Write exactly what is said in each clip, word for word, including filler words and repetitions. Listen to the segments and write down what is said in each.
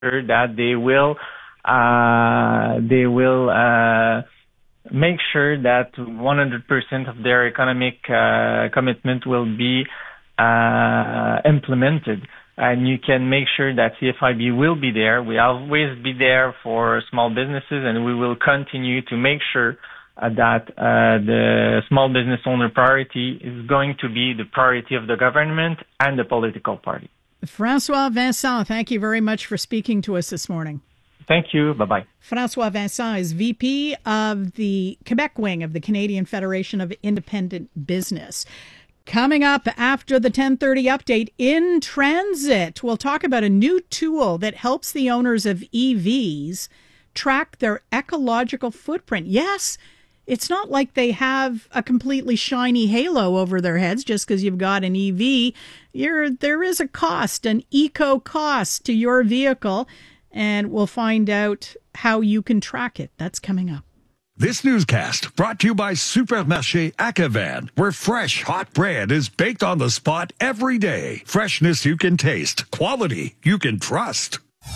sure that they will uh, they will uh, make sure that one hundred percent of their economic uh, commitment will be uh, implemented. And you can make sure that C F I B will be there. We always be there for small businesses, and we will continue to make sure uh, that uh, the small business owner priority is going to be the priority of the government and the political party. François Vincent, thank you very much for speaking to us this morning. Thank you. Bye-bye. François Vincent is V P of the Quebec wing of the Canadian Federation of Independent Business. Coming up after the ten thirty update, In Transit, we'll talk about a new tool that helps the owners of E Vs track their ecological footprint. Yes, it's not like they have a completely shiny halo over their heads just because you've got an E V. You're, there is a cost, an eco cost to your vehicle, and we'll find out how you can track it. That's coming up. This newscast brought to you by Supermarché Ackevan, where fresh, hot bread is baked on the spot every day. Freshness you can taste, quality you can trust.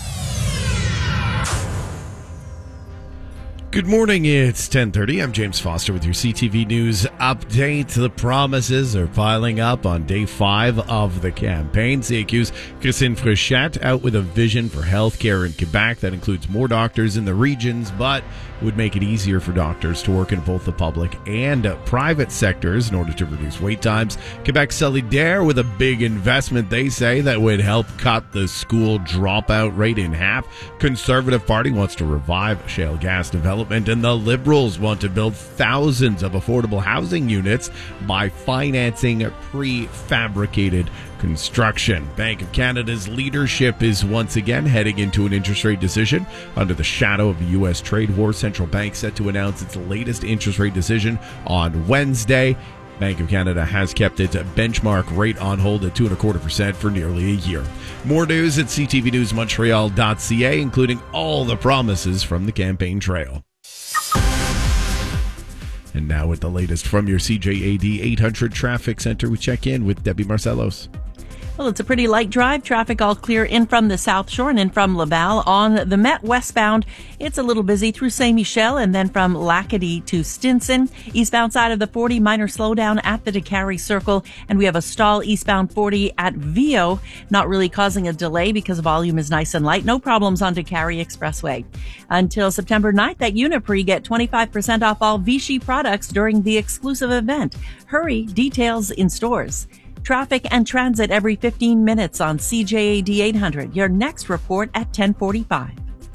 Good morning, it's ten thirty. I'm James Foster with your C T V News update. The promises are piling up on day five of the campaign. C A Q's Christine Frechette out with a vision for healthcare in Quebec that includes more doctors in the regions, but would make it easier for doctors to work in both the public and private sectors in order to reduce wait times. Quebec Solidaire with a big investment, they say, that would help cut the school dropout rate in half. Conservative Party wants to revive shale gas development, and the Liberals want to build thousands of affordable housing units by financing prefabricated construction. Bank of Canada's leadership is once again heading into an interest rate decision under the shadow of the U S trade war. Central Bank set to announce its latest interest rate decision on Wednesday. Bank of Canada has kept its benchmark rate on hold at two and a quarter percent for nearly a year. More news at c t v news montreal dot c a, including all the promises from the campaign trail. And now with the latest from your C J A D eight hundred Traffic Center, we check in with Debbie Marcellos. Well, it's a pretty light drive. Traffic all clear in from the South Shore and in from Laval. On the Met westbound, it's a little busy through Saint-Michel and then from Lacadie to Stinson. Eastbound side of the forty, minor slowdown at the DeCarry Circle. And we have a stall eastbound forty at Vio, not really causing a delay because volume is nice and light. No problems on DeCarry Expressway. Until September ninth at Uniprix, get twenty-five percent off all Vichy products during the exclusive event. Hurry, details in stores. Traffic and transit every fifteen minutes on C J A D eight hundred. Your next report at ten forty-five.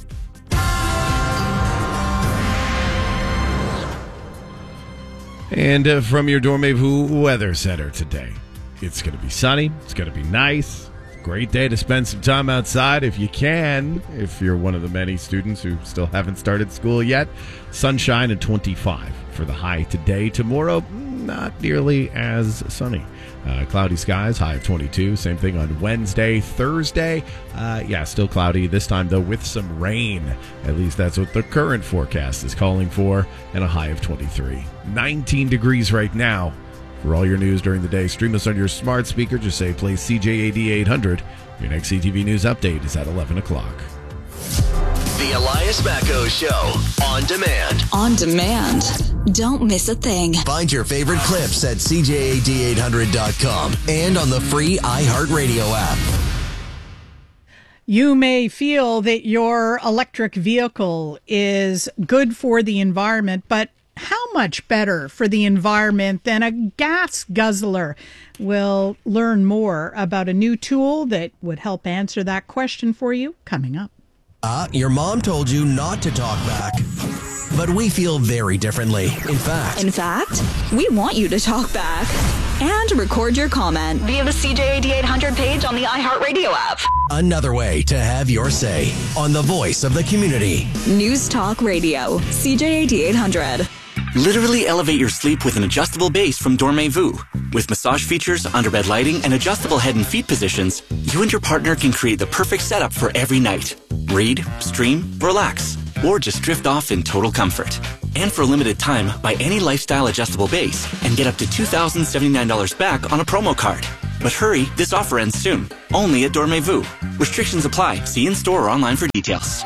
And uh, from your Dormez-vous Weather Center today, it's going to be sunny. It's going to be nice. Great day to spend some time outside if you can, if you're one of the many students who still haven't started school yet. Sunshine and twenty-five for the high today. Tomorrow, not nearly as sunny. Uh, cloudy skies, high of twenty-two. Same thing on Wednesday. Thursday, uh, yeah, still cloudy. This time, though, with some rain. At least that's what the current forecast is calling for, and a high of twenty-three. nineteen degrees right now. For all your news during the day, stream us on your smart speaker. Just say play C J A D eight hundred. Your next C T V News update is at eleven o'clock. The Elias Macco Show, on demand. On demand. Don't miss a thing. Find your favorite clips at c j a d eight hundred dot com and on the free iHeartRadio app. You may feel that your electric vehicle is good for the environment, but how much better for the environment than a gas guzzler? We'll learn more about a new tool that would help answer that question for you coming up. Uh, your mom told you not to talk back. But we feel very differently. In fact... In fact, we want you to talk back and record your comment via the C J A D eight hundred page on the iHeartRadio app. Another way to have your say on the voice of the community. News Talk Radio, C J A D eight hundred. Literally elevate your sleep with an adjustable base from Dormez-vous. With massage features, underbed lighting, and adjustable head and feet positions, you and your partner can create the perfect setup for every night. Read, stream, relax, or just drift off in total comfort. And for a limited time, buy any lifestyle adjustable base and get up to two thousand seventy-nine dollars back on a promo card. But hurry, this offer ends soon. Only at Dormez-vous. Restrictions apply. See in-store or online for details.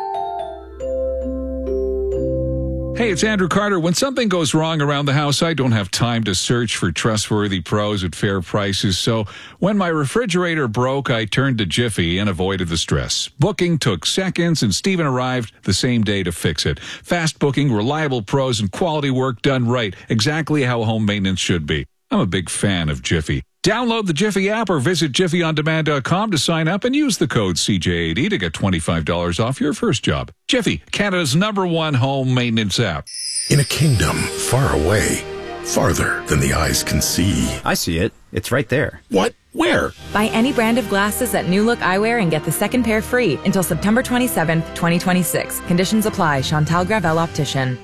Hey, it's Andrew Carter. When something goes wrong around the house, I don't have time to search for trustworthy pros at fair prices. So when my refrigerator broke, I turned to Jiffy and avoided the stress. Booking took seconds, and Steven arrived the same day to fix it. Fast booking, reliable pros, and quality work done right. Exactly how home maintenance should be. I'm a big fan of Jiffy. Download the Jiffy app or visit jiffy on demand dot com to sign up and use the code C J eighty to get twenty-five dollars off your first job. Jiffy, Canada's number one home maintenance app. In a kingdom far away, farther than the eyes can see. I see it. It's right there. What? Where? Buy any brand of glasses at New Look Eyewear and get the second pair free until September twenty-seventh, twenty twenty-six. Conditions apply. Chantal Gravel Optician.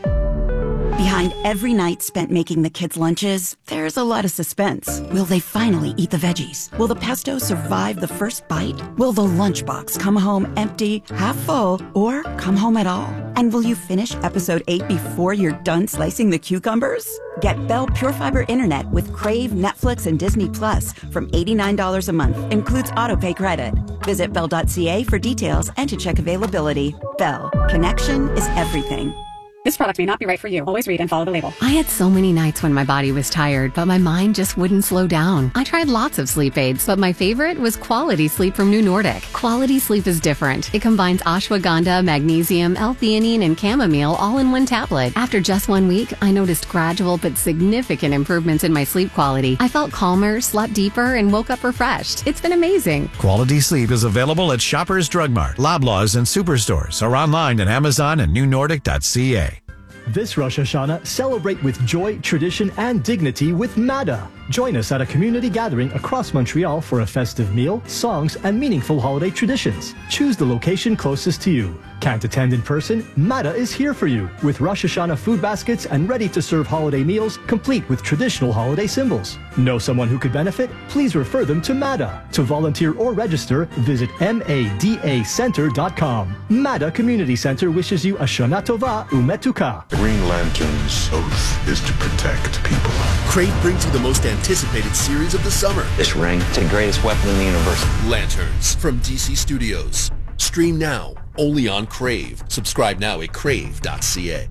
Behind every night spent making the kids' lunches, there's a lot of suspense. Will they finally eat the veggies? Will the pesto survive the first bite? Will the lunchbox come home empty, half full, or come home at all? And will you finish episode eight before you're done slicing the cucumbers? Get Bell Pure Fiber Internet with Crave, Netflix, and Disney Plus from eighty-nine dollars a month. Includes autopay credit. Visit bell dot c a for details and to check availability. Bell. Connection is everything. This product may not be right for you. Always read and follow the label. I had so many nights when my body was tired, but my mind just wouldn't slow down. I tried lots of sleep aids, but my favorite was Quality Sleep from New Nordic. Quality Sleep is different. It combines ashwagandha, magnesium, L-theanine, and chamomile all in one tablet. After just one week, I noticed gradual but significant improvements in my sleep quality. I felt calmer, slept deeper, and woke up refreshed. It's been amazing. Quality Sleep is available at Shoppers Drug Mart, Loblaws, and Superstores, or online at Amazon and new nordic dot c a. This Rosh Hashanah, celebrate with joy, tradition, and dignity with MADA. Join us at a community gathering across Montreal for a festive meal, songs, and meaningful holiday traditions. Choose the location closest to you. Can't attend in person? MADA is here for you with Rosh Hashanah food baskets and ready-to-serve holiday meals complete with traditional holiday symbols. Know someone who could benefit? Please refer them to MADA. To volunteer or register, visit mada center dot com. MADA Community Center wishes you a Shana Tova Umetuka. Green Lantern's oath is to protect people. Crave brings you the most anticipated series of the summer. This ring, it's the greatest weapon in the universe. Lanterns from D C Studios. Stream now, only on Crave. Subscribe now at crave dot c a.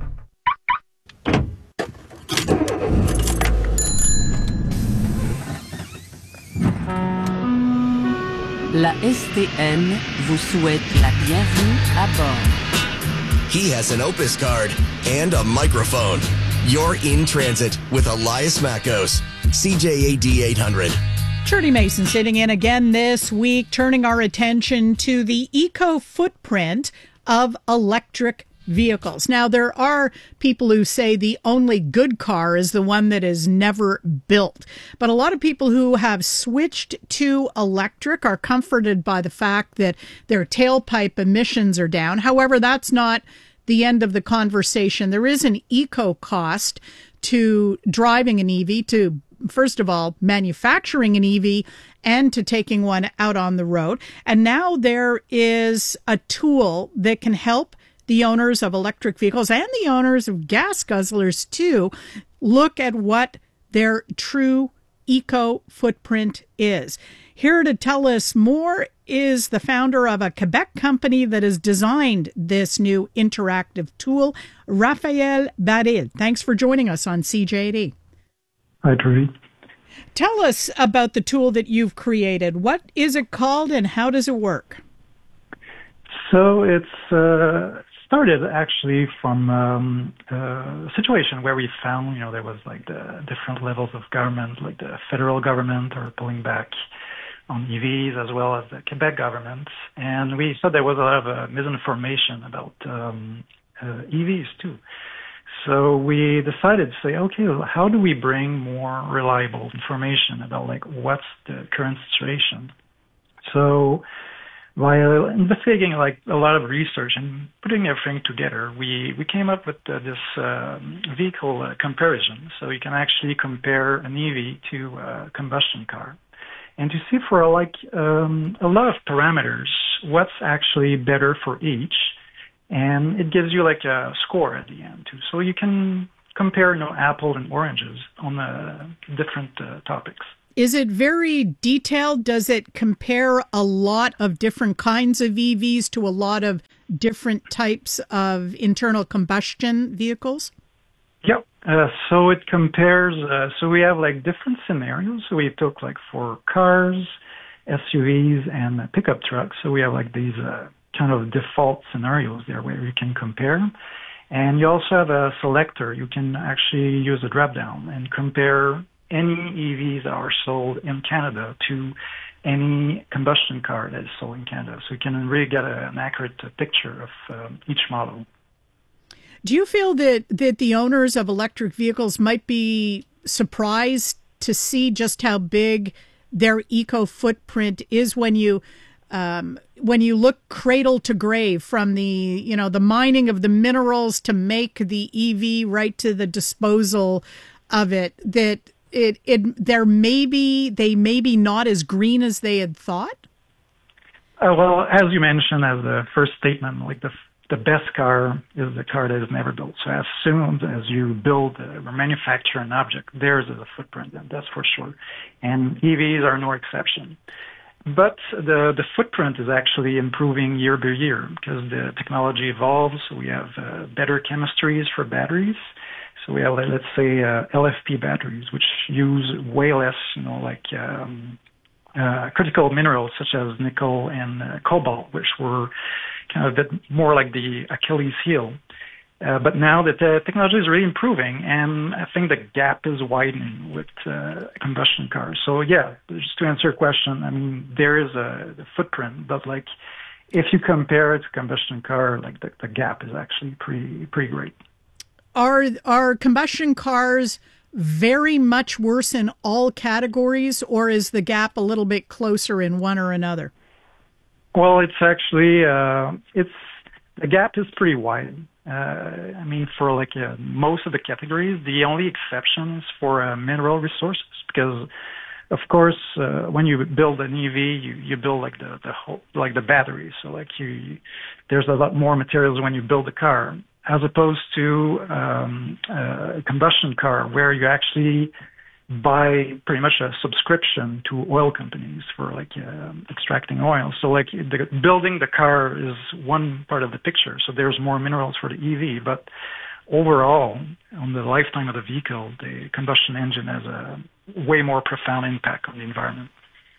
La S T N vous souhaite la bienvenue à bord. He has an Opus card and a microphone. You're in transit with Elias Mackos, C J A D eight hundred. Shirley Mason sitting in again this week, turning our attention to the eco footprint of electric vehicles. Now, there are people who say the only good car is the one that is never built. But a lot of people who have switched to electric are comforted by the fact that their tailpipe emissions are down. However, that's not the end of the conversation. There is an eco cost to driving an E V, to first of all, manufacturing an E V and to taking one out on the road. And now there is a tool that can help the owners of electric vehicles and the owners of gas guzzlers too look at what their true eco footprint is. Here to tell us more is the founder of a Quebec company that has designed this new interactive tool, Raphael Baril. Thanks for joining us on C J D. Hi, Trudy. Tell us about the tool that you've created. What is it called and how does it work? So it's uh, started actually from um, a situation where we found, you know, there was like the different levels of government, like the federal government are pulling back on E Vs as well as the Quebec government. And we saw there was a lot of uh, misinformation about um, uh, E Vs too. So we decided to say, okay, how do we bring more reliable information about like what's the current situation? So by investigating like a lot of research and putting everything together, we, we came up with uh, this uh, vehicle uh, comparison. So you can actually compare an E V to a combustion car and to see for like um, a lot of parameters what's actually better for each. And it gives you like a score at the end too. So you can compare, you know, apples and oranges on uh, different uh, topics. Is it very detailed? Does it compare a lot of different kinds of E Vs to a lot of different types of internal combustion vehicles? Yep. Uh, so it compares, uh, so we have like different scenarios. So we took like for cars, S U Vs, and uh, pickup trucks. So we have like these uh, kind of default scenarios there where you can compare. And you also have a selector. You can actually use a drop down and compare any E Vs that are sold in Canada to any combustion car that is sold in Canada. So you can really get a, an accurate uh, picture of um, each model. Do you feel that, that the owners of electric vehicles might be surprised to see just how big their eco footprint is when you um, when you look cradle to grave, from the you know the mining of the minerals to make the E V right to the disposal of it? That it it there may be they may be not as green as they had thought. Uh, well, as you mentioned as the first statement, like the the best car is the car that is never built. So as soon as you build uh, or manufacture an object, there's a footprint, and that's for sure. And E Vs are no exception. But the the footprint is actually improving year by year because the technology evolves. We have uh, better chemistries for batteries. So we have, let's say, uh, L F P batteries, which use way less, you know, like um, uh, critical minerals such as nickel and uh, cobalt, which were kind of a bit more like the Achilles heel. Uh, but now that the technology is really improving, and I think the gap is widening with uh, combustion cars. So yeah, just to answer your question, I mean, there is a, a footprint, but like if you compare it to combustion car, like the, the gap is actually pretty pretty great. Are are combustion cars very much worse in all categories, or is the gap a little bit closer in one or another? Well, it's actually uh, it's the gap is pretty wide. Uh, I mean, for like uh, most of the categories, the only exception is for uh, mineral resources, because, of course, uh, when you build an E V, you, you build like the the whole, like the battery. So like you, you, there's a lot more materials when you build a car, as opposed to um, a combustion car where you actually buy pretty much a subscription to oil companies for like uh, extracting oil. So like the, building the car is one part of the picture. So there's more minerals for the E V, but overall, on the lifetime of the vehicle, the combustion engine has a way more profound impact on the environment.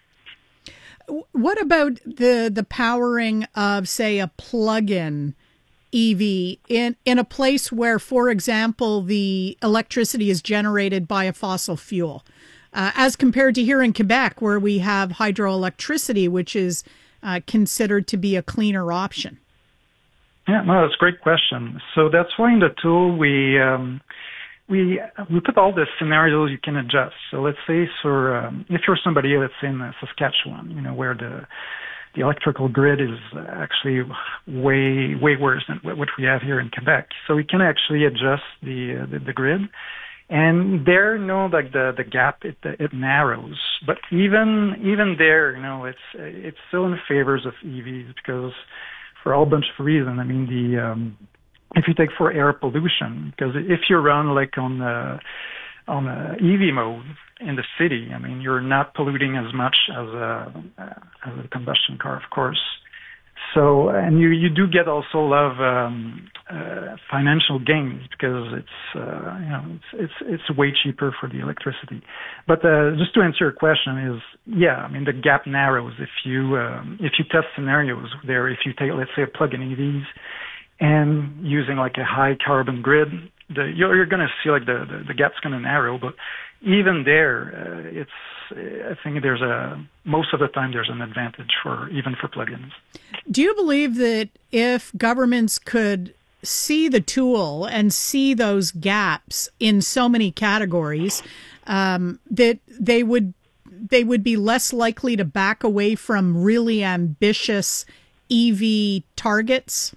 What about the the powering of, say, a plug-in E V in, in a place where, for example, the electricity is generated by a fossil fuel, uh, as compared to here in Quebec, where we have hydroelectricity, which is uh, considered to be a cleaner option? Yeah, no, that's a great question. So that's why in the tool we um, we we put all the scenarios you can adjust. So let's say for um, if you're somebody, let's say in Saskatchewan, you know, where the The electrical grid is actually way, way worse than what we have here in Quebec. So we can actually adjust the uh, the, the grid, and there, you know, like the the gap, it it narrows. But even even there, you know, it's it's still in favors of E Vs because for a whole bunch of reasons. I mean, the um, if you take for air pollution, because if you run like on the on a E V mode in the city, I mean, you're not polluting as much as a, as a combustion car, of course. So, and you, you do get also a lot of um, uh, financial gains because it's, uh, you know, it's, it's, it's way cheaper for the electricity. But uh, just to answer your question is, yeah, I mean, the gap narrows if you, um, if you test scenarios there, if you take, let's say, a plug-in E Vs and using like a high carbon grid, the, you're, you're going to see like the, the, the gap's going to narrow, but even there, uh, it's, I think there's a, most of the time there's an advantage for, even for plugins. Do you believe that if governments could see the tool and see those gaps in so many categories, um, that they would, they would be less likely to back away from really ambitious E V targets?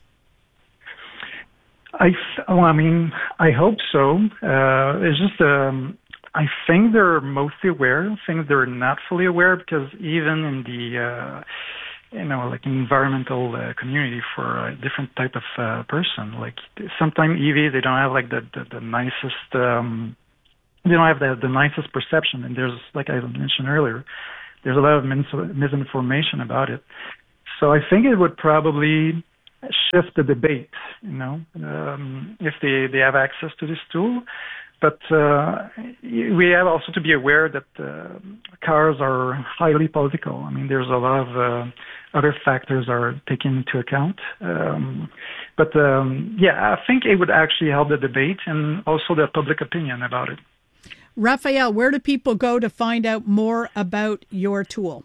I, well, I mean, I hope so. Uh, it's just, um, I think they're mostly aware. I think they're not fully aware because even in the, uh, you know, like environmental uh, community for a different type of uh, person, like sometimes E V, they don't have like the, the, the nicest, um, they don't have the, the nicest perception. And there's, like I mentioned earlier, there's a lot of mis- misinformation about it. So I think it would probably shift the debate, you know, um, if they, they have access to this tool. But uh, we have also to be aware that uh, cars are highly political. I mean, there's a lot of uh, other factors are taken into account. Um, but um, yeah, I think it would actually help the debate and also the public opinion about it. Raphael, where do people go to find out more about your tool?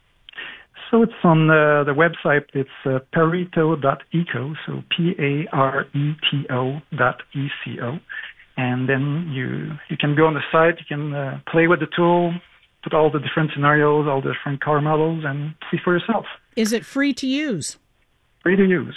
So it's on uh, the website. It's uh, pareto dot eco, so P A R E T O dot E C O. And then you you can go on the site, you can uh, play with the tool, put all the different scenarios, all the different car models, and see for yourself. Is it free to use? Free to use.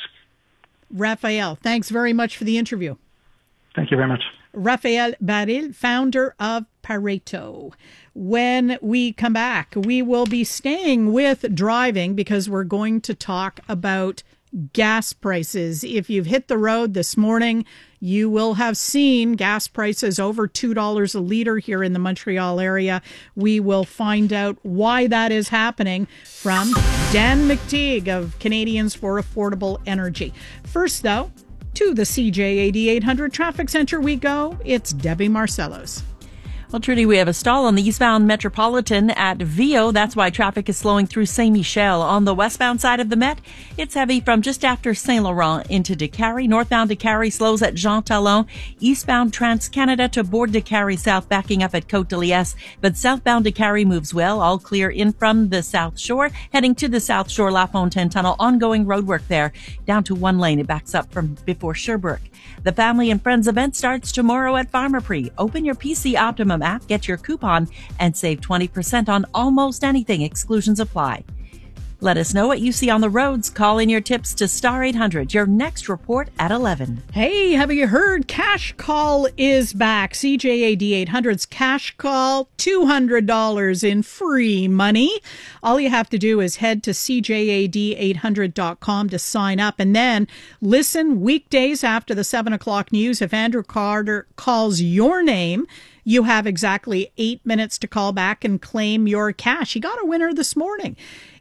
Raphael, thanks very much for the interview. Thank you very much. Raphael Baril, founder of Pareto. When we come back, we will be staying with driving because we're going to talk about gas prices. If you've hit the road this morning, you will have seen gas prices over two dollars a litre here in the Montreal area. We will find out why that is happening from Dan McTeague of Canadians for Affordable Energy. First, though, to the C J A D eight hundred Traffic Center we go. It's Debbie Marcellos. Well, Trudy, we have a stall on the eastbound Metropolitan at Viau. That's why traffic is slowing through Saint-Michel. On the westbound side of the Met, it's heavy from just after Saint-Laurent into Décarie. Northbound Décarie slows at Jean Talon. Eastbound Trans-Canada to Bourg Décarie South, backing up at Côte de Liesse. But southbound Décarie moves well. All clear in from the South Shore. Heading to the South Shore La Fontaine Tunnel. Ongoing roadwork there. Down to one lane. It backs up from before Sherbrooke. The Family and Friends event starts tomorrow at Pharmaprix. Open your P C Optimum app, get your coupon, and save twenty percent on almost anything. Exclusions apply. Let us know what you see on the roads. Call in your tips to Star eight hundred. Your next report at eleven. Hey, have you heard? Cash Call is back. C J A D eight hundred's Cash Call, two hundred dollars in free money. All you have to do is head to C J A D eight hundred dot com to sign up, and then listen weekdays after the seven o'clock news. If Andrew Carter calls your name, you have exactly eight minutes to call back and claim your cash. He got a winner this morning.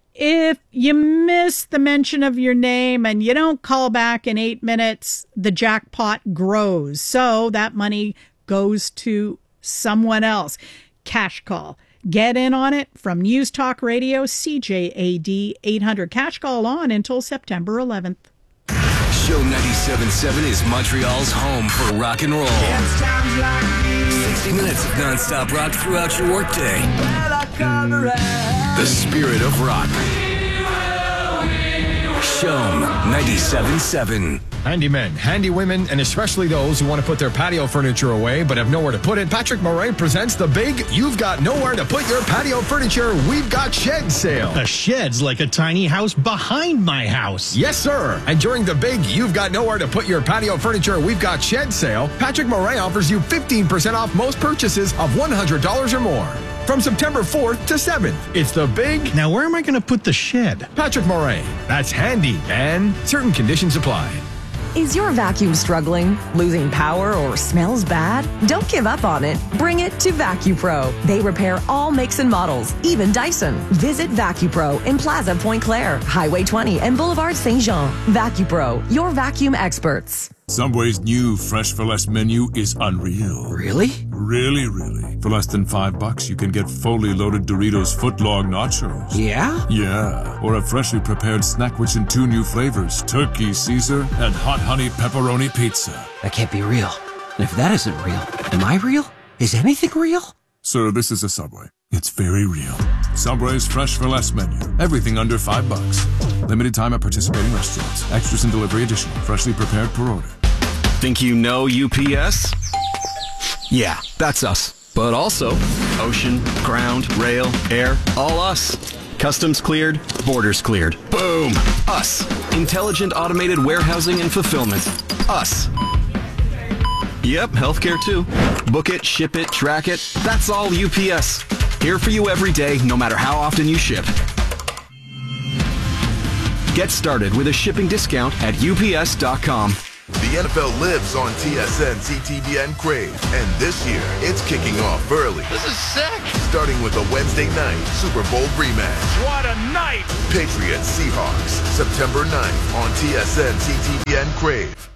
If you miss the mention of your name and you don't call back in eight minutes, the jackpot grows. So that money goes to someone else. Cash Call. Get in on it from News Talk Radio, C J A D eight hundred. Cash Call on until September eleventh. Show ninety-seven point seven is Montreal's home for rock and roll. sixty minutes of non-stop rock throughout your workday. The spirit of rock. Show ninety-seven point seven. Handymen, handy women, and especially those who want to put their patio furniture away but have nowhere to put it, Patrick Morin presents the big You've Got Nowhere to Put Your Patio Furniture We've Got Shed sale. A shed's like a tiny house behind my house. Yes, sir. And during the big You've Got Nowhere to Put Your Patio Furniture We've Got Shed sale, Patrick Morin offers you fifteen percent off most purchases of one hundred dollars or more. From September fourth to seventh, it's the big... Now, where am I going to put the shed? Patrick Morin. That's handy, and certain conditions apply. Is your vacuum struggling, losing power, or smells bad? Don't give up on it. Bring it to VacuPro. They repair all makes and models, even Dyson. Visit VacuPro in Plaza Point Claire, Highway twenty, and Boulevard Saint-Jean. VacuPro, your vacuum experts. Subway's new Fresh for Less menu is unreal. Really? Really, really. For less than five bucks, you can get fully loaded Doritos footlong nachos. Yeah? Yeah. Or a freshly prepared Snackwich in two new flavors, Turkey Caesar and Hot Honey Pepperoni Pizza. That can't be real. And if that isn't real, am I real? Is anything real? Sir, this is a Subway. It's very real. Subway's Fresh for Less menu. Everything under five bucks. Limited time at participating restaurants. Extras and delivery additional. Freshly prepared per order. Think you know U P S? Yeah, that's us. But also ocean, ground, rail, air, all us. Customs cleared, borders cleared. Boom! Us. Intelligent automated warehousing and fulfillment. Us. Yep, healthcare too. Book it, ship it, track it. That's all U P S. Here for you every day, no matter how often you ship. Get started with a shipping discount at U P S dot com. The N F L lives on T S N, C T V N, Crave. And this year, it's kicking off early. This is sick! Starting with a Wednesday night Super Bowl rematch. What a night! Patriots Seahawks, September ninth on T S N, C T V N, Crave.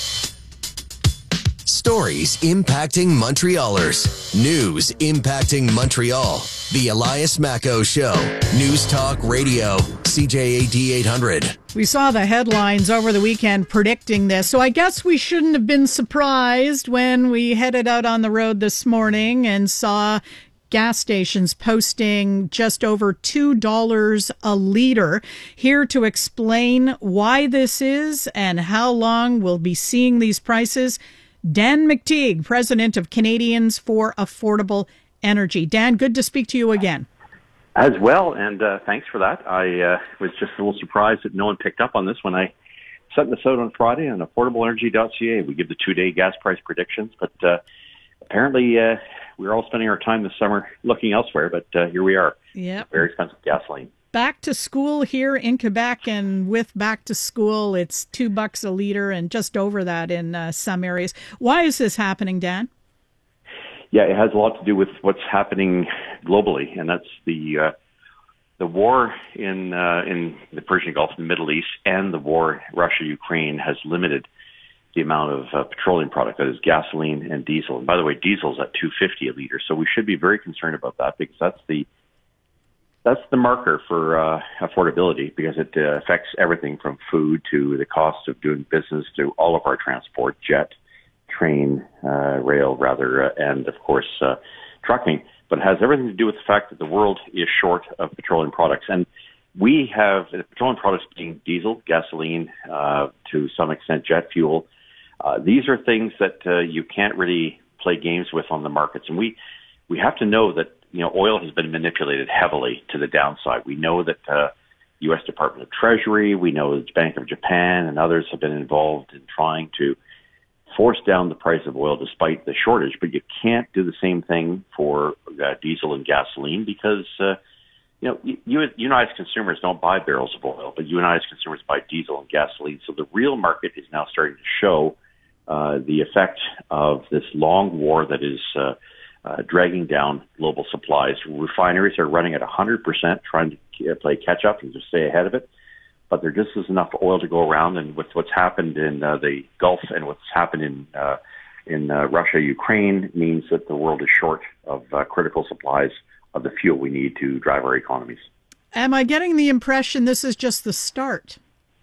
Stories impacting Montrealers. News impacting Montreal. The Elias Macco Show. News Talk Radio. C J A D eight hundred. We saw the headlines over the weekend predicting this, so I guess we shouldn't have been surprised when we headed out on the road this morning and saw gas stations posting just over two dollars a liter. Here to explain why this is and how long we'll be seeing these prices, Dan McTeague, president of Canadians for Affordable Energy. Dan, good to speak to you again. As well, and uh, thanks for that. I uh, was just a little surprised that no one picked up on this when I sent this out on Friday on affordable energy dot c a. We give the two-day gas price predictions, but uh, apparently uh, we're all spending our time this summer looking elsewhere, but uh, here we are. Yep. Very expensive gasoline. Back to school here in Quebec, and with back to school, it's two bucks a liter and just over that in uh, some areas. Why is this happening, Dan? Yeah, it has a lot to do with what's happening globally, and that's the uh, the war in uh, in the Persian Gulf and the Middle East, and the war Russia-Ukraine has limited the amount of uh, petroleum product, that is gasoline and diesel. And by the way, diesel's at two fifty a liter, so we should be very concerned about that, because that's the that's the marker for uh, affordability, because it uh, affects everything from food to the cost of doing business to all of our transport, jet, train, uh, rail, rather, uh, and of course, uh, trucking. But it has everything to do with the fact that the world is short of petroleum products. And we have the petroleum products being diesel, gasoline, uh, to some extent jet fuel. Uh, these are things that uh, you can't really play games with on the markets. And we, we have to know that, you know, oil has been manipulated heavily to the downside. We know that uh, U S Department of Treasury, we know the Bank of Japan and others have been involved in trying to force down the price of oil despite the shortage, but you can't do the same thing for uh, diesel and gasoline, because, uh, you know, you, you, you and I as consumers don't buy barrels of oil, but you and I as consumers buy diesel and gasoline. So the real market is now starting to show uh, the effect of this long war that is uh, uh, dragging down global supplies. Refineries are running at one hundred percent, trying to play catch up and just stay ahead of it. But there just is enough oil to go around, and with what's happened in uh, the Gulf and what's happened in uh, in uh, Russia, Ukraine, means that the world is short of uh, critical supplies of the fuel we need to drive our economies. Am I getting the impression this is just the start?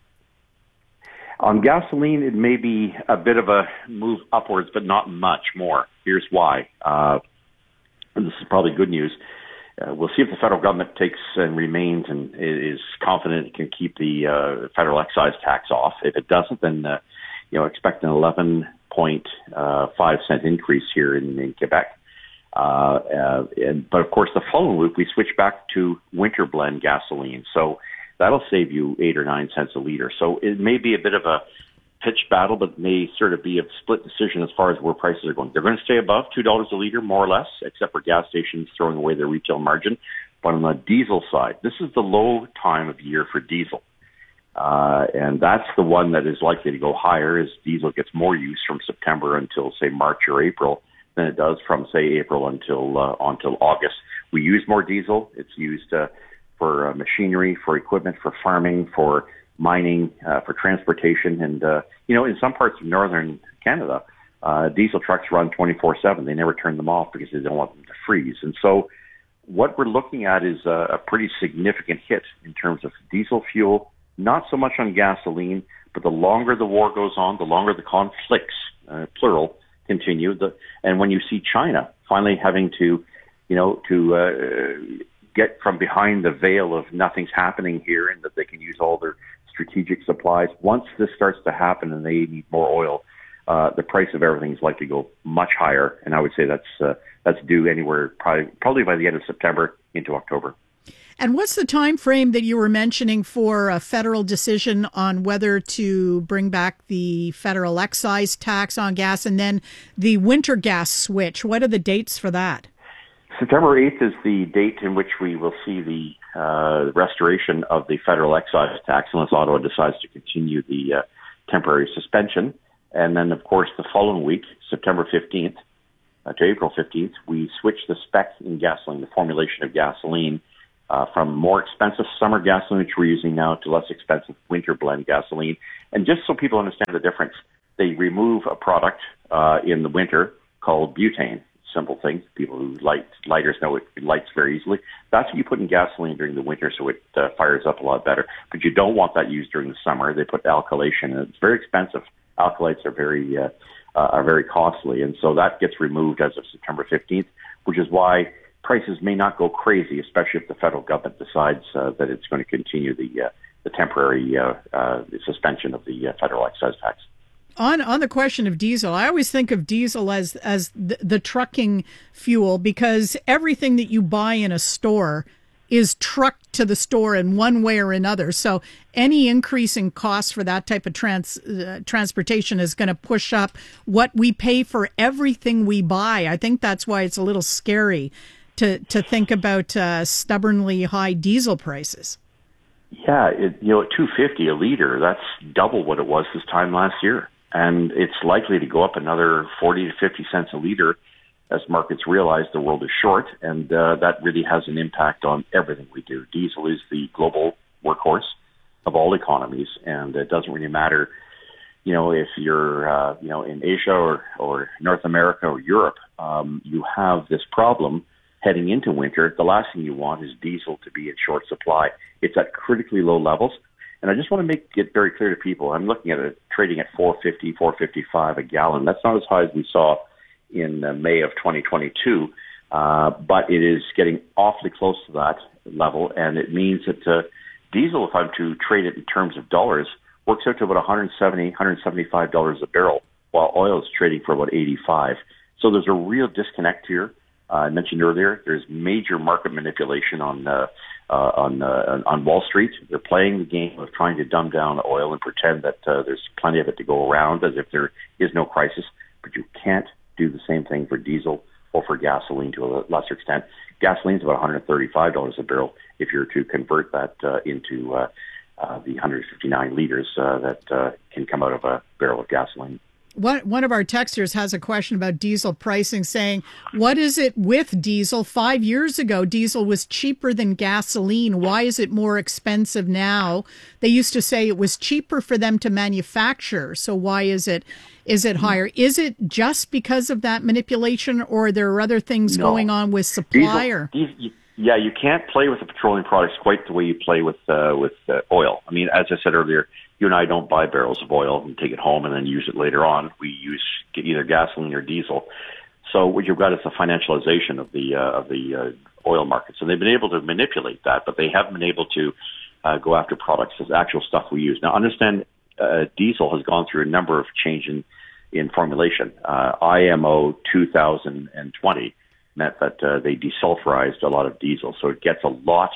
On gasoline, it may be a bit of a move upwards, but not much more. Here's why. Uh, and this is probably good news. Uh, we'll see if the federal government takes and remains and is confident it can keep the uh, federal excise tax off. If it doesn't, then uh, you know, expect an eleven point five cent increase here in, in Quebec. Uh, uh, and, but of course, the following week we switch back to winter blend gasoline, so that'll save you eight or nine cents a liter. So it may be a bit of a pitched battle, but may sort of be a split decision as far as where prices are going. They're going to stay above two dollars a liter, more or less, except for gas stations throwing away their retail margin. But on the diesel side, this is the low time of year for diesel. Uh, and that's the one that is likely to go higher as diesel gets more use from September until, say, March or April than it does from, say, April until uh, until August. We use more diesel. It's used uh, for uh, machinery, for equipment, for farming, for mining, uh, for transportation. And, uh, you know, in some parts of northern Canada, uh, diesel trucks run twenty-four seven. They never turn them off because they don't want them to freeze. And so what we're looking at is a, a pretty significant hit in terms of diesel fuel, not so much on gasoline, but the longer the war goes on, the longer the conflicts, uh, plural, continue. The, and when you see China finally having to, you know, to uh, get from behind the veil of nothing's happening here and that they can use all their strategic supplies, once this starts to happen and they need more oil, uh, the price of everything is likely to go much higher. And I would say that's uh, that's due anywhere probably, probably by the end of September into October. And what's the time frame that you were mentioning for a federal decision on whether to bring back the federal excise tax on gas and then the winter gas switch? What are the dates for that? September eighth is the date in which we will see the uh, restoration of the federal excise tax, unless Ottawa decides to continue the uh, temporary suspension. And then, of course, the following week, September fifteenth uh, to April fifteenth, we switched the spec in gasoline, the formulation of gasoline, uh, from more expensive summer gasoline, which we're using now, to less expensive winter blend gasoline. And just so people understand the difference, they remove a product uh, in the winter called butane. Simple thing. People who light lighters know it, it lights very easily. That's what you put in gasoline during the winter, so it uh, fires up a lot better. But you don't want that used during the summer. They put alkylation, and it's very expensive. Alkylates are very uh, uh, are very costly, and so that gets removed as of September fifteenth, which is why prices may not go crazy, especially if the federal government decides uh, that it's going to continue the uh, the temporary uh, uh, suspension of the uh, federal excise tax. On on the question of diesel, I always think of diesel as as the, the trucking fuel, because everything that you buy in a store is trucked to the store in one way or another. So any increase in cost for that type of trans uh, transportation is going to push up what we pay for everything we buy. I think that's why it's a little scary to to think about uh, stubbornly high diesel prices. Yeah, it, you know, at two fifty a liter, that's double what it was this time last year. And it's likely to go up another forty to fifty cents a liter as markets realize the world is short, and uh, that really has an impact on everything we do. Diesel is the global workhorse of all economies, and it doesn't really matter, you know, if you're, uh, you know, in Asia or, or North America or Europe, um, you have this problem heading into winter. The last thing you want is diesel to be in short supply. It's at critically low levels. And I just want to make it very clear to people, I'm looking at it trading at four fifty, four fifty-five a gallon. That's not as high as we saw in uh, May of twenty twenty-two, uh, but it is getting awfully close to that level. And it means that uh, diesel, if I'm to trade it in terms of dollars, works out to about one seventy, one seventy-five dollars a barrel, while oil is trading for about eighty-five. So there's a real disconnect here. Uh, I mentioned earlier, there's major market manipulation on uh, uh, on uh, on Wall Street. They're playing the game of trying to dumb down oil and pretend that uh, there's plenty of it to go around, as if there is no crisis. But you can't do the same thing for diesel or for gasoline to a lesser extent. Gasoline's about one thirty-five dollars a barrel if you're to convert that uh, into uh, uh, the one fifty-nine liters uh, that uh, can come out of a barrel of gasoline. One, one of our texters has a question about diesel pricing, saying, what is it with diesel? Five years ago, diesel was cheaper than gasoline. Why is it more expensive now? They used to say it was cheaper for them to manufacture. So why is it is it higher? Is it just because of that manipulation, or are there other things No. going on with supply? Diesel, or? diesel, yeah, you can't play with the petroleum products quite the way you play with uh, with uh, oil. I mean, as I said earlier, you and I don't buy barrels of oil and take it home and then use it later on. We use either gasoline or diesel. So what you've got is a financialization of the uh, of the uh, oil market. So they've been able to manipulate that, but they haven't been able to uh, go after products as actual stuff we use. Now, understand, uh, diesel has gone through a number of changes in, in formulation. Uh, I M O two thousand twenty meant that uh, they desulfurized a lot of diesel, so it gets a lot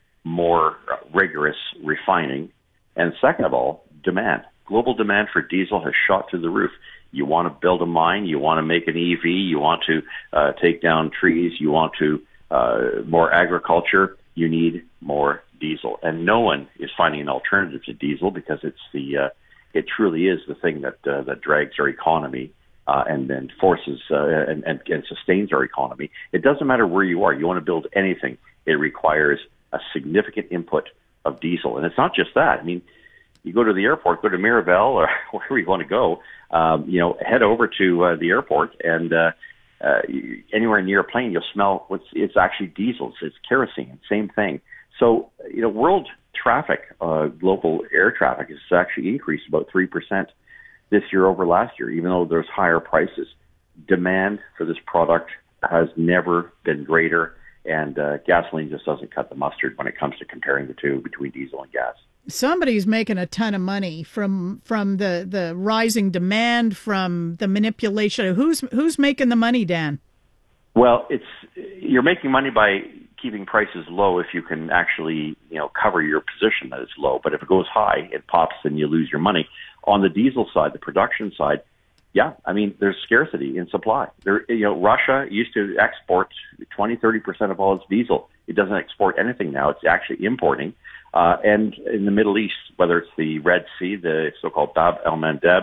more rigorous refining. And second of all, demand. Global demand for diesel has shot through the roof. You want to build a mine, you want to make an E V, you want to uh, take down trees, you want to uh, more agriculture, you need more diesel. And no one is finding an alternative to diesel because it's the uh, it truly is the thing that uh, that drags our economy uh, and then forces uh, and, and, and sustains our economy. It doesn't matter where you are. You want to build anything, it requires a significant input of diesel. And it's not just that. I mean, you go to the airport, go to Mirabel or wherever you want to go, um, you know, head over to uh, the airport, and uh, uh, anywhere near a plane, you'll smell what's, it's actually diesel. It's kerosene, same thing. So, you know, world traffic, uh, global air traffic has actually increased about three percent this year over last year, even though there's higher prices. Demand for this product has never been greater. And uh, gasoline just doesn't cut the mustard when it comes to comparing the two between diesel and gas. Somebody's making a ton of money from from the, the rising demand, from the manipulation. Who's who's making the money, Dan? Well, it's you're making money by keeping prices low if you can actually, you know, cover your position that it's low. But if it goes high, it pops and you lose your money. On the diesel side, the production side, yeah, I mean, there's scarcity in supply. There, you know, Russia used to export twenty, thirty percent of all its diesel. It doesn't export anything now. It's actually importing. Uh, and in the Middle East, whether it's the Red Sea, the so-called Bab el-Mandeb,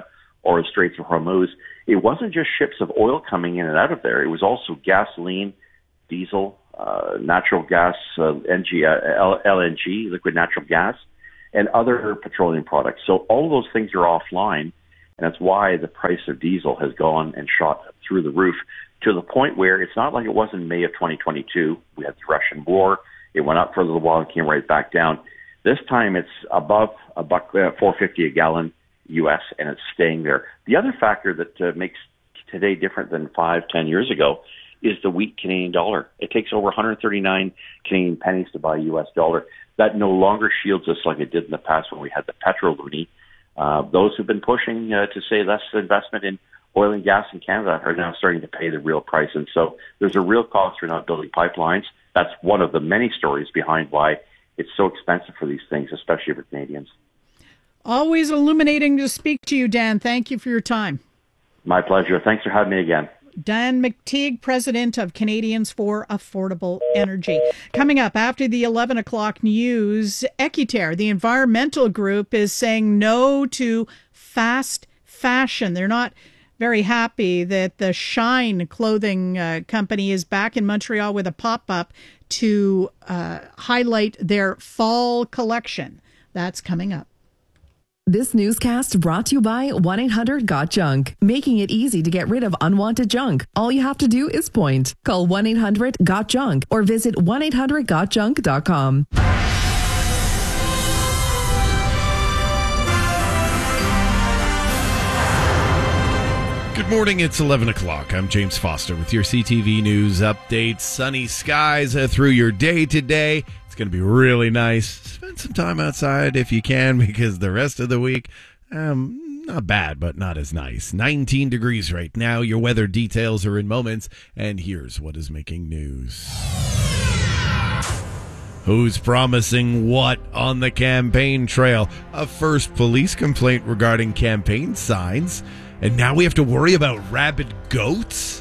or the Straits of Hormuz, it wasn't just ships of oil coming in and out of there. It was also gasoline, diesel, uh, natural gas, uh, N G, uh, L N G, liquid natural gas, and other petroleum products. So all of those things are offline, and that's why the price of diesel has gone and shot through the roof to the point where it's not like it was in May of twenty twenty-two. We had the Russian war. It went up for a little while and came right back down. This time it's above a buck, uh, four fifty a gallon U S, and it's staying there. The other factor that uh, makes today different than five, ten years ago is the weak Canadian dollar. It takes over one hundred thirty-nine Canadian pennies to buy a U S dollar. That no longer shields us like it did in the past when we had the petroloonie. Uh, those who've been pushing uh, to say less investment in oil and gas in Canada are now starting to pay the real price. And so there's a real cost for not building pipelines. That's one of the many stories behind why it's so expensive for these things, especially for Canadians. Always illuminating to speak to you, Dan. Thank you for your time. My pleasure. Thanks for having me again. Dan McTeague, president of Canadians for Affordable Energy. Coming up after the eleven o'clock news, Équiterre, the environmental group, is saying no to fast fashion. They're not very happy that the Shine clothing uh, company is back in Montreal with a pop-up to uh, highlight their fall collection. That's coming up. This newscast brought to you by one eight hundred got junk, making it easy to get rid of unwanted junk. All you have to do is point. Call one eight hundred got junk or visit one eight hundred got junk dot com. Good morning, it's eleven o'clock. I'm James Foster with your C T V News update. Sunny skies uh, through your day today. It's going to be really nice. Spend some time outside if you can, because the rest of the week, um, not bad, but not as nice. nineteen degrees right now. Your weather details are in moments, and here's what is making news. Who's promising what on the campaign trail? A first police complaint regarding campaign signs. And now we have to worry about rabid goats?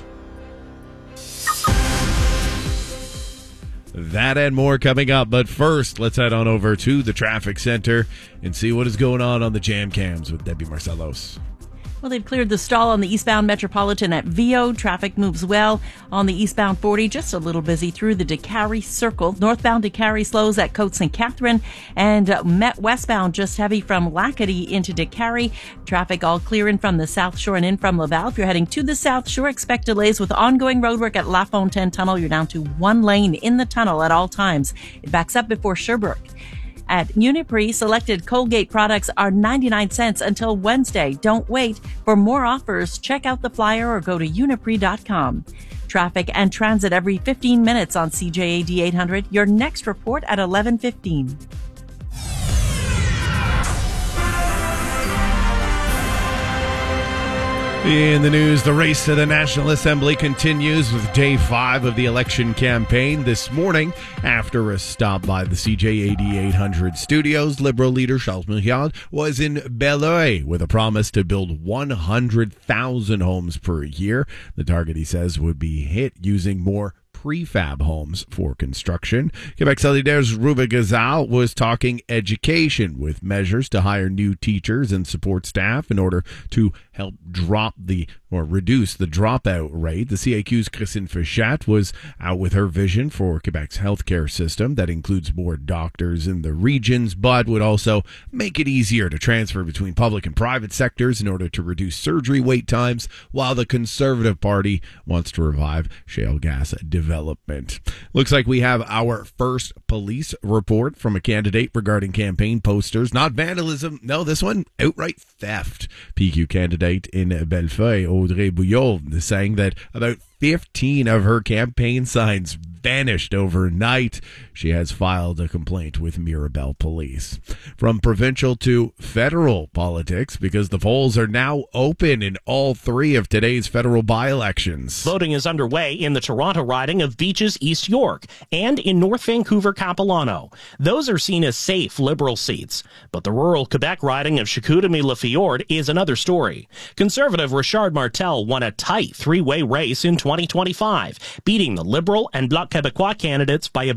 That and more coming up. But first, let's head on over to the traffic center and see what is going on on the jam cams with Debbie Marcelos. Well, they've cleared the stall on the eastbound Metropolitan at Viau. Traffic moves well on the eastbound forty, just a little busy through the DeCarry Circle. Northbound DeCarry slows at Côte Saint Catherine, and uh, Met westbound just heavy from Lacadie into DeCarry. Traffic all clear in from the South Shore and in from Laval. If you're heading to the South Shore, expect delays with ongoing roadwork at La Fontaine Tunnel. You're down to one lane in the tunnel at all times. It backs up before Sherbrooke. At Uniprix, selected Colgate products are ninety-nine cents until Wednesday. Don't wait. For more offers, check out the flyer or go to uniprix dot com. Traffic and transit every fifteen minutes on C J A D eight hundred. Your next report at eleven fifteen. In the news, the race to the National Assembly continues with day five of the election campaign. This morning, after a stop by the C J A D eight hundred studios, Liberal leader Charles Myriad was in Belleuil with a promise to build one hundred thousand homes per year. The target, he says, would be hit using more prefab homes for construction. Quebec Solidaire's Ruba Gazal was talking education with measures to hire new teachers and support staff in order to help drop the or reduce the dropout rate. The C A Q's Christine Fichat was out with her vision for Quebec's healthcare system that includes more doctors in the regions, but would also make it easier to transfer between public and private sectors in order to reduce surgery wait times, while the Conservative Party wants to revive shale gas development. Looks like we have our first police report from a candidate regarding campaign posters. Not vandalism. No, this one, outright theft. P Q candidate in Bellefeuille, Audrey Bouillot, is saying that about fifteen of her campaign signs vanished overnight. She has filed a complaint with Mirabel Police. From provincial to federal politics, because the polls are now open in all three of today's federal by-elections. Voting is underway in the Toronto riding of Beaches East York and in North Vancouver Capilano. Those are seen as safe Liberal seats. But the rural Quebec riding of Chicoutimi-Le Fjord is another story. Conservative Richard Martel won a tight three-way race in twenty twenty-five, beating the Liberal and Bloc Québécois candidates by about fifty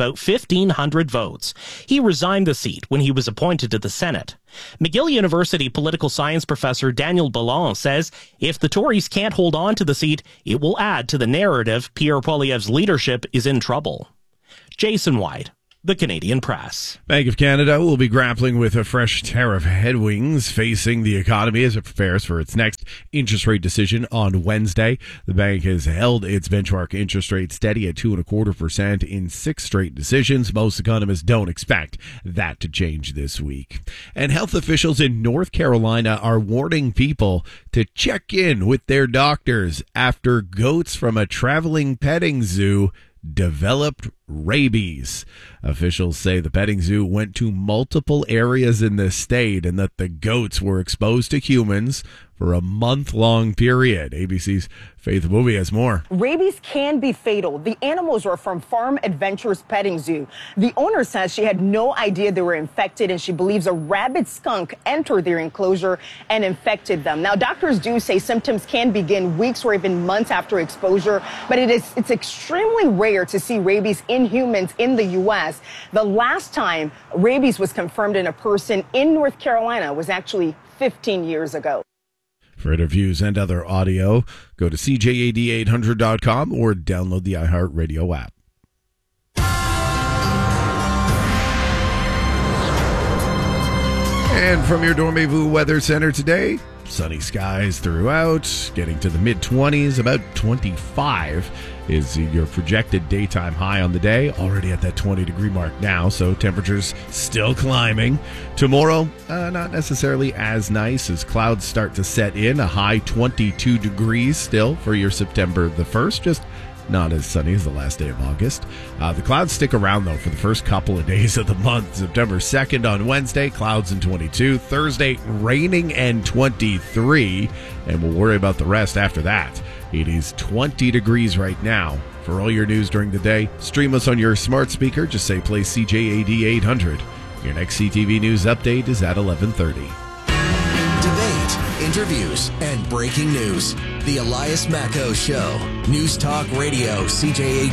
fifteen hundred votes. He resigned the seat when he was appointed to the Senate. McGill University political science professor Daniel Ballon says if the Tories can't hold on to the seat, it will add to the narrative Pierre Poilievre's leadership is in trouble. Jason White, The Canadian Press. Bank of Canada will be grappling with a fresh tariff headwinds facing the economy as it prepares for its next interest rate decision on Wednesday. The bank has held its benchmark interest rate steady at two and a quarter percent in six straight decisions. Most economists don't expect that to change this week. And health officials in North Carolina are warning people to check in with their doctors after goats from a traveling petting zoo developed rabies. Officials say the petting zoo went to multiple areas in the state and that the goats were exposed to humans for a month-long period. A B C's Faith Movie has more. Rabies can be fatal. The animals were from Farm Adventures Petting Zoo. The owner says she had no idea they were infected, and she believes a rabid skunk entered their enclosure and infected them. Now, doctors do say symptoms can begin weeks or even months after exposure, but it is it's extremely rare to see rabies in humans in the U S. The last time rabies was confirmed in a person in North Carolina was actually fifteen years ago. For interviews and other audio, go to C J A D eight hundred dot com or download the iHeartRadio app. And from your Dormez-vous Weather Center today, sunny skies throughout, getting to the mid-twenties, about twenty-five is your projected daytime high on the day, already at that twenty degree mark now, so temperatures still climbing. Tomorrow, uh, not necessarily as nice as clouds start to set in, a high twenty-two degrees still for your September the first, just not as sunny as the last day of August. Uh, the clouds stick around, though, for the first couple of days of the month. September second on Wednesday, clouds and twenty-two. Thursday, raining and twenty-three. And we'll worry about the rest after that. It is twenty degrees right now. For all your news during the day, stream us on your smart speaker. Just say play C J A D eight hundred. Your next C T V News update is at eleven thirty. Debate, interviews, and breaking news. The Elias Macco Show. News Talk Radio, C J A